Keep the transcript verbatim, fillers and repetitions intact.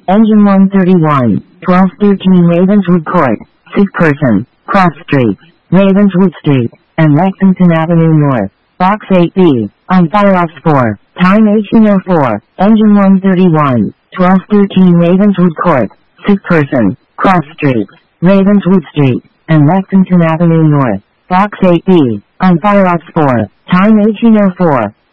Engine one thirty-one, twelve thirteen Ravenswood Court, sick person, cross streets, Ravenswood Street, and Lexington Avenue North. Box eight B, on fire ops four, time eighteen oh four, engine one thirty-one, twelve thirteen Ravenswood Court, sick person, cross streets, Ravenswood Street, and Lexington Avenue North. Box eight B, on fire ops four, time eighteen oh four,